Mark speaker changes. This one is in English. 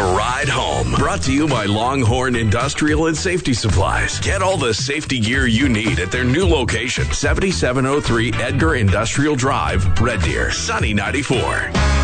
Speaker 1: Ride Home. Brought to you by Longhorn Industrial and Safety Supplies. Get all the safety gear you need at their new location, 7703 Edgar Industrial Drive, Red Deer, Sunny 94.